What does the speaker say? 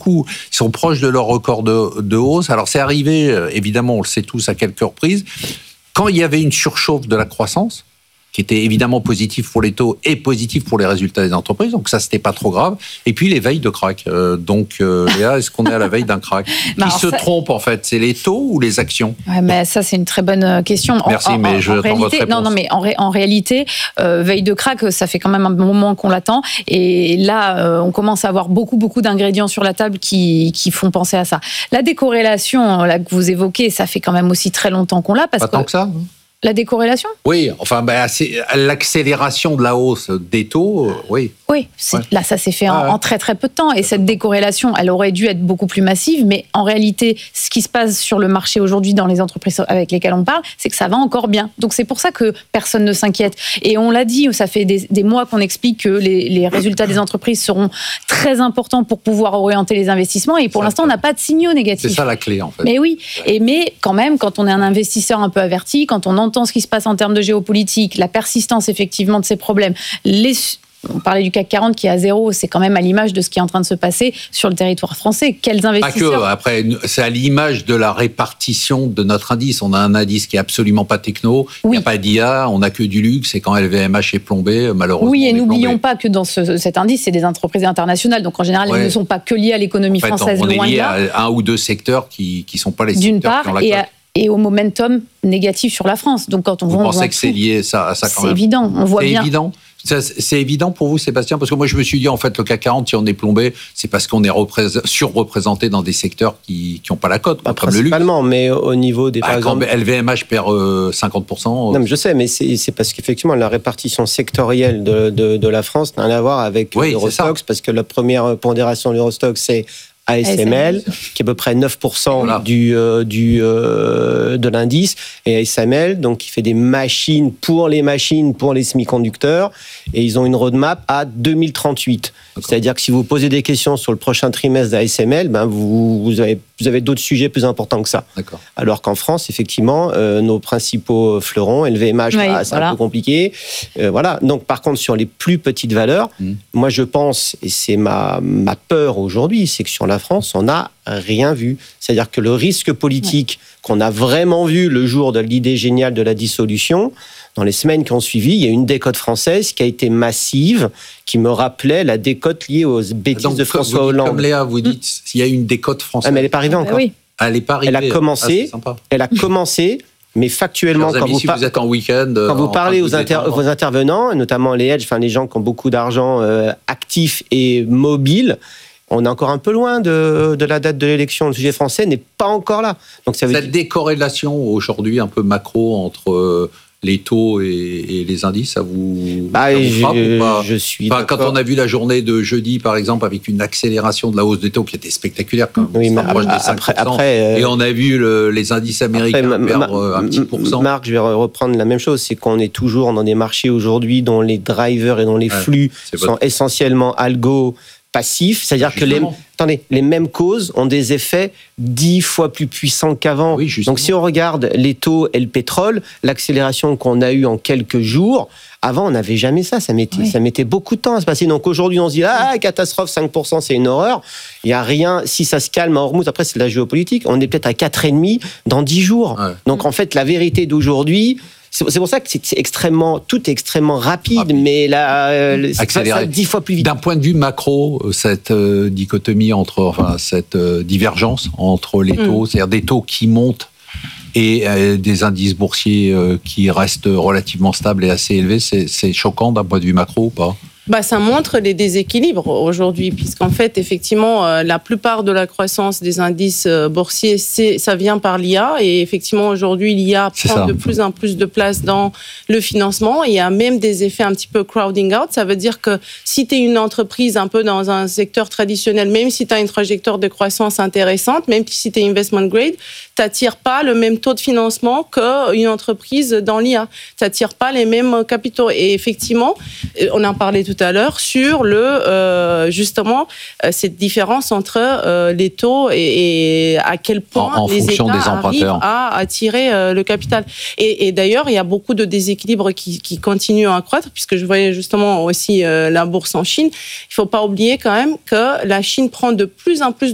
beaucoup, ils sont proches de leur record de hausse. Alors c'est arrivé, évidemment, on le sait tous à quelques reprises, quand il y avait une surchauffe de la croissance, qui était évidemment positif pour les taux et positif pour les résultats des entreprises. Donc ça, c'était pas trop grave. Et puis les veilles de crack. Léa, est-ce qu'on est à la veille d'un crack? Qui se trompe en fait? C'est les taux ou les actions? Ouais, mais ça, c'est une très bonne question. Merci, mais je t'en votre réponse. Non, mais en réalité, veille de crack, ça fait quand même un bon moment qu'on l'attend. Et là, on commence à avoir beaucoup d'ingrédients sur la table qui font penser à ça. La décorrélation là, que vous évoquez, ça fait quand même aussi très longtemps qu'on l'a. Pas tant que ça. La décorrélation ? Oui, enfin, c'est l'accélération de la hausse des taux, oui. Oui, là, ça s'est fait en très très peu de temps. Et cette décorrélation, elle aurait dû être beaucoup plus massive. Mais en réalité, ce qui se passe sur le marché aujourd'hui dans les entreprises avec lesquelles on parle, c'est que ça va encore bien. Donc c'est pour ça que personne ne s'inquiète. Et on l'a dit, ça fait des mois qu'on explique que les résultats des entreprises seront très importants pour pouvoir orienter les investissements. Et pour l'instant, on n'a pas de signaux négatifs. C'est ça la clé, en fait. Mais oui. Mais quand même, quand on est un investisseur un peu averti, quand on entend ce qui se passe en termes de géopolitique, la persistance effectivement de ces problèmes, on parlait du CAC 40 qui est à 0, c'est quand même à l'image de ce qui est en train de se passer sur le territoire français. Quels investisseurs... Pas que, après, c'est à l'image de la répartition de notre indice. On a un indice qui est absolument pas techno, il n'y a pas d'IA, on n'a que du luxe, et quand LVMH est plombé, malheureusement... Oui, et n'oublions pas que dans cet indice, c'est des entreprises internationales, donc en général, elles ne sont pas que liées à l'économie française. On est lié à un ou deux secteurs qui ne sont pas les secteurs qui ont la cote. Et au momentum négatif sur la France. Donc quand on Vous pensez que c'est lié à ça quand même? C'est évident, on voit bien. C'est évident pour vous, Sébastien? Parce que moi, je me suis dit, en fait, le CAC 40, si on est plombé, c'est parce qu'on est surreprésenté dans des secteurs qui n'ont pas la cote, comme le luxe. Principalement, mais au niveau des... par quand exemple, LVMH perd 50%... Non, mais je sais, mais c'est parce qu'effectivement, la répartition sectorielle de la France n'a rien à voir avec l'Eurostoxx, parce que la première pondération de l'Eurostoxx, c'est ASML, qui est à peu près 9% de l'indice, et ASML, donc qui fait des machines pour les semi-conducteurs, et ils ont une roadmap à 2038. D'accord. C'est-à-dire que si vous posez des questions sur le prochain trimestre d'ASML, vous avez d'autres sujets plus importants que ça. D'accord. Alors qu'en France, effectivement, nos principaux fleurons, LVMH, c'est un peu compliqué. Voilà. Donc, par contre, sur les plus petites valeurs, moi, je pense, et c'est ma peur aujourd'hui, c'est que sur la France, on n'a rien vu. C'est-à-dire que le risque politique qu'on a vraiment vu le jour de l'idée géniale de la dissolution, dans les semaines qui ont suivi, il y a une décote française qui a été massive, qui me rappelait la décote liée aux bêtises de François Hollande. Comme Léa, vous dites, il y a une décote française. Mais elle n'est pas arrivée encore. Oui. Elle n'est pas arrivée. Elle a commencé, mais factuellement, quand vous êtes en week-end, quand vous parlez aux intervenants, notamment les hedge, les gens qui ont beaucoup d'argent actif et mobile, on est encore un peu loin de la date de l'élection. Le sujet français n'est pas encore là. Donc ça veut Cette décorrélation aujourd'hui un peu macro entre les taux et les indices, ça vous frappe ou pas? Je suis quand on a vu la journée de jeudi, par exemple, avec une accélération de la hausse des taux qui était spectaculaire, quand même, oui, mais proche des 5%, et on a vu les indices américains perdre un petit pourcent. Marc, je vais reprendre la même chose, c'est qu'on est toujours dans des marchés aujourd'hui dont les drivers et dont les flux sont essentiellement algo passifs, c'est-à-dire que les mêmes causes ont des effets 10 fois plus puissants qu'avant. Oui, donc si on regarde les taux et le pétrole, l'accélération qu'on a eue en quelques jours, avant on n'avait jamais ça mettait beaucoup de temps à se passer. Donc aujourd'hui on se dit catastrophe, 5% c'est une horreur, il n'y a rien, si ça se calme à Hormuz, après c'est de la géopolitique, on est peut-être à 4,5 dans 10 jours. Ouais. Donc en fait la vérité d'aujourd'hui, c'est pour ça que tout est extrêmement rapide, mais là, ça 10 fois plus vite. D'un point de vue macro, cette dichotomie cette divergence entre les taux, c'est-à-dire des taux qui montent et des indices boursiers qui restent relativement stables et assez élevés, c'est choquant d'un point de vue macro ou pas ? Ça montre les déséquilibres aujourd'hui, puisqu'en fait, effectivement, la plupart de la croissance des indices boursiers, ça vient par l'IA. Et effectivement, aujourd'hui, l'IA prend de plus en plus de place dans le financement. Et il y a même des effets un petit peu crowding out. Ça veut dire que si tu es une entreprise un peu dans un secteur traditionnel, même si tu as une trajectoire de croissance intéressante, même si tu es investment grade, tu n'attires pas le même taux de financement qu'une entreprise dans l'IA. Tu n'attires pas les mêmes capitaux. Et effectivement, on en parlait tout à l'heure sur justement cette différence entre les taux et à quel point les États arrivent à attirer le capital. Et d'ailleurs, il y a beaucoup de déséquilibres qui continuent à accroître, puisque je voyais justement aussi la bourse en Chine. Il ne faut pas oublier quand même que la Chine prend de plus en plus